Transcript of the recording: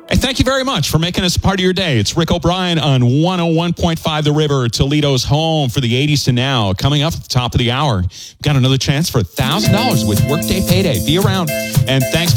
Hey, thank you very much for making us part of your day. It's Rick O'Brien on 101.5 The River, Toledo's home for the 80s to now. Coming up at the top of the hour, we've got another chance for $1,000 with Workday Payday. Be around, and thanks for